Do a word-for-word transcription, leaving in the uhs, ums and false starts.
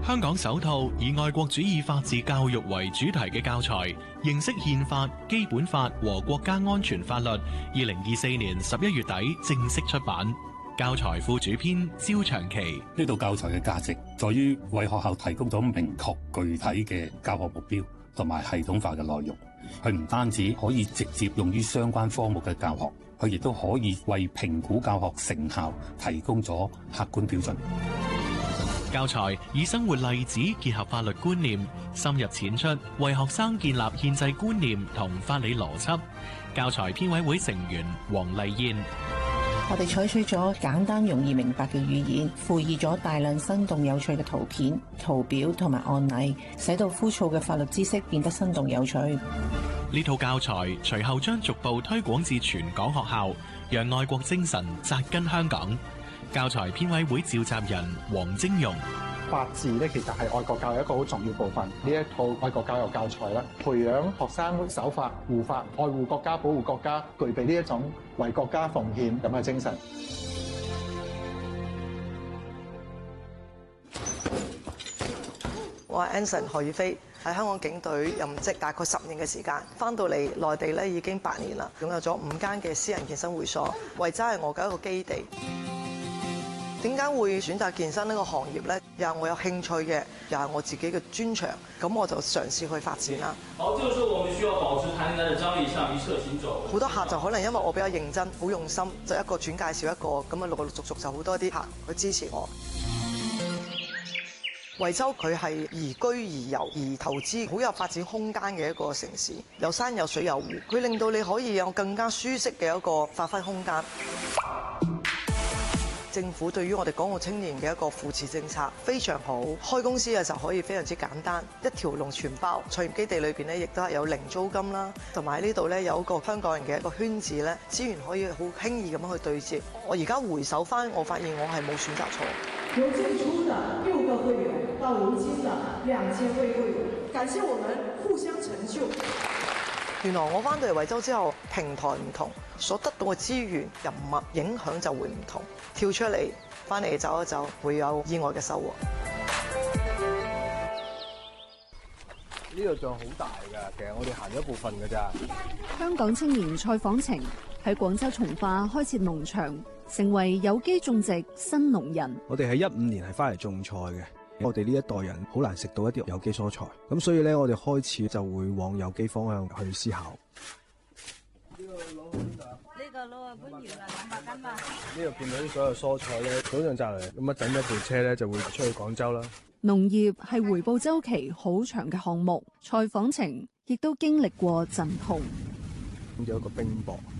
香港首套以愛國主義法治教育為主題嘅教材《認識憲法、基本法和國家安全法律》，二零二四年十一月底正式出版。教材副主編焦長期： 呢套教材嘅價值在於為學校提供咗明確具體嘅教學目標同埋系統化嘅內容。佢唔單止可以直接用於相關科目嘅教學，佢亦都可以為評估教學成效提供咗客觀標準。 教材以生活例子結合法律觀念，深入淺出，為學生建立憲制觀念同法理邏輯。教材編委會成員黃麗燕： 我哋採取咗簡單容易明白嘅語言，附以咗大量生動有趣嘅圖片、圖表同埋案例，使到枯燥嘅法律知識變得生動有趣。 呢套教材隨後將逐步推廣至全港學校，讓愛國精神扎根香港。教材編委會召集人黃晶容： 法治咧，其實係愛國教育一個好重要部分。呢一套愛國教育教材咧，培養學生守法、護法、愛護國家、保護國家，具備呢一種為國家奉獻咁嘅精神。 我係 Anson 何宇飛，喺香港警隊任職大概十年嘅時間，翻到嚟內地咧已經八年啦，擁有咗五間嘅私人健身會所，維州係我嘅一個基地。點解會選擇健身呢個行業呢？又係我有興趣嘅，又係我自己嘅專長，咁我就嘗試去發展啦。 好，這個時候我們需要保持彈性的張力，向一側行走。 好多客就可能因為我比較認真、好用心，就一個轉介紹一個，咁啊陸陸續續就好多啲客去支持我。惠州佢係宜居宜遊宜投資，好有發展空間嘅一個城市，有山有水有湖，佢令到你可以有更加舒適嘅一個發揮空間。政府對於我哋港澳青年嘅一個扶持政策非常好，開公司嘅時候可以非常之簡單，一條龍全包。創業基地裏邊咧，亦都係有零租金啦，同埋喺呢度咧有一個香港人嘅一個圈子咧，資源可以好輕易咁樣去對接。我而家回首翻，我發現我係冇選擇錯。 由最初的六個會員到如今的兩千位會員，感謝我們互相成就。 原來我翻到嚟惠州之後，平台唔同，所得到嘅資源、人物影響就會唔同。跳出嚟，翻嚟走一走，會有意外嘅收穫。 呢度仲好大㗎，其實我哋行咗一部分㗎咋。 香港青年蔡訪程喺廣州從化開設農場，成為有機種植新農人。 我哋喺一五年係翻嚟種菜嘅。我哋呢一代人好難食到一啲有機蔬菜，咁所以咧，我哋開始就會往有機方向去思考。 呢個攞呢個攞啊，本源啊，兩百斤嘛。 呢度見到啲所有蔬菜咧，早上摘嚟，咁一陣一部車咧就會出去廣州啦。 農業係回報週期好長嘅項目，蔡訪程亦都經歷過陣痛。 有一個冰雹，